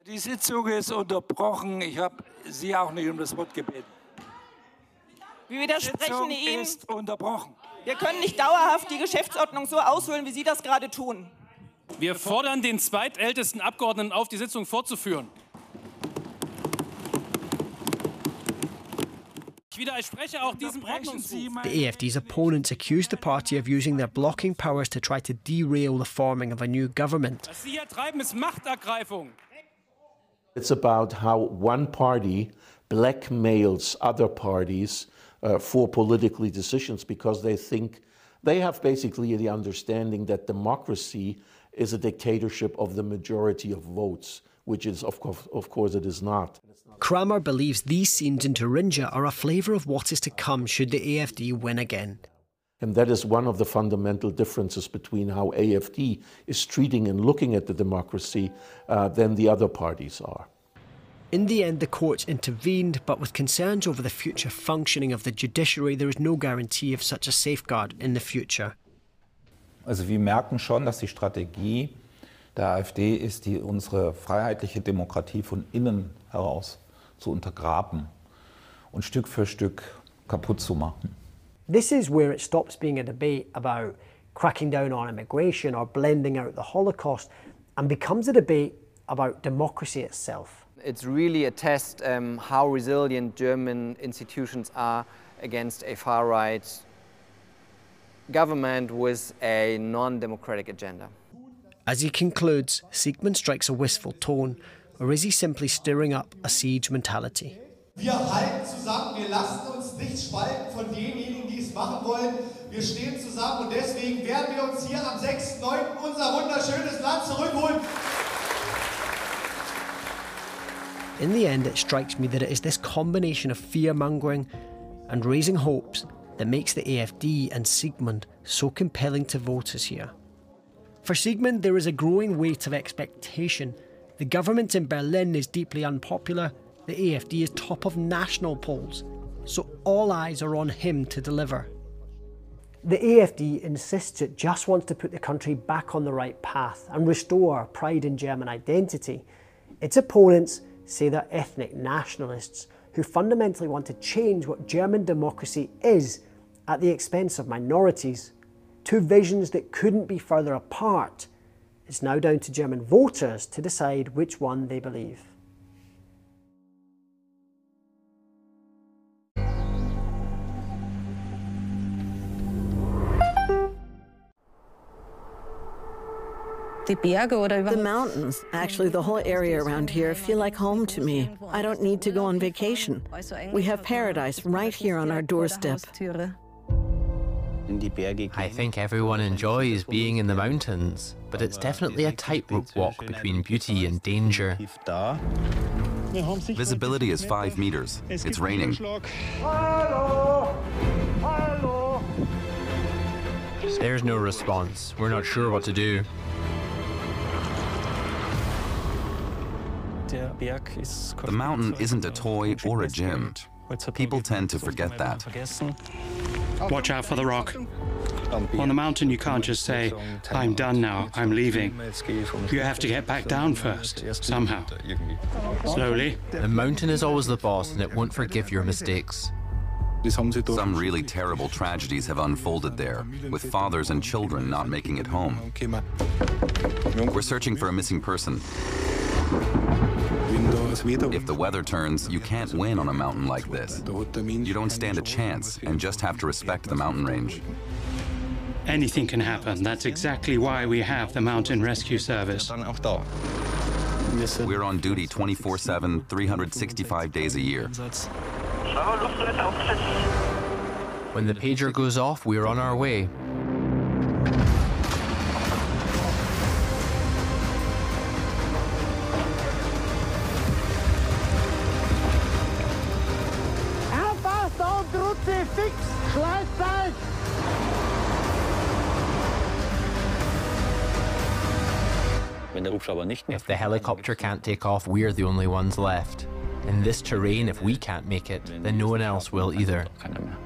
Die Sitzung ist unterbrochen. Ich habe Sie auch nicht das Wort gebeten. Wir widersprechen Die Sitzung ist unterbrochen. Wir können nicht dauerhaft die Geschäftsordnung so aushöhlen, wie Sie das gerade tun. Wir fordern den zweitältesten Abgeordneten auf, die Sitzung fortzuführen. Ich widerspreche auch diesem Ordnungsruf. The AFD's opponents accused the party of using their blocking powers to try to derail the forming of a new government. Was Sie hier treiben, ist Machtergreifung. It's about how one party blackmails other parties for political decisions because they think they have basically the understanding that democracy is a dictatorship of the majority of votes, which is, of course, it is not. Kramer believes these scenes in Thuringia are a flavour of what is to come should the AFD win again. And that is one of the fundamental differences between how AFD is treating and looking at the democracy than the other parties are. In the end, the courts intervened, but with concerns over the future functioning of the judiciary, there is no guarantee of such a safeguard in the future. Also wir merken schon, dass die Strategie der AfD ist, unsere freiheitliche Demokratie von innen heraus zu untergraben und Stück für Stück kaputt zu machen. This is where it stops being a debate about cracking down on immigration or blending out the Holocaust and becomes a debate about democracy itself. It's really a test how resilient German institutions are against a far-right government with a non-democratic agenda. As he concludes, Siegmund strikes a wistful tone, or is he simply stirring up a siege mentality? Wir halten zusammen, wir lassen uns nicht spalten von denjenigen, die es machen wollen. Wir stehen zusammen und deswegen werden wir uns hier am 6.9. unser wunderschönes Land zurückholen. In the end, it strikes me that it is this combination of fear-mongering and raising hopes that makes the AfD and Siegmund so compelling to voters here. For Siegmund, there is a growing weight of expectation. The government in Berlin is deeply unpopular. The AfD is top of national polls, so all eyes are on him to deliver. The AfD insists it just wants to put the country back on the right path and restore pride in German identity. Its opponents say they're ethnic nationalists who fundamentally want to change what German democracy is at the expense of minorities. Two visions that couldn't be further apart. It's now down to German voters to decide which one they believe. The mountains, actually the whole area around here, feel like home to me. I don't need to go on vacation. We have paradise right here on our doorstep. I think everyone enjoys being in the mountains, but it's definitely a tightrope walk between beauty and danger. Visibility is 5 meters. It's raining. There's no response. We're not sure what to do. The mountain isn't a toy or a gym. People tend to forget that. Watch out for the rock. On the mountain, you can't just say, I'm done now, I'm leaving. You have to get back down first, somehow. Slowly. The mountain is always the boss, and it won't forgive your mistakes. Some really terrible tragedies have unfolded there, with fathers and children not making it home. We're searching for a missing person. If the weather turns, you can't win on a mountain like this. You don't stand a chance and just have to respect the mountain range. Anything can happen. That's exactly why we have the Mountain Rescue Service. We're on duty 24/7, 365 days a year. When the pager goes off, we're on our way. If the helicopter can't take off, we're the only ones left. In this terrain, if we can't make it, then no one else will either.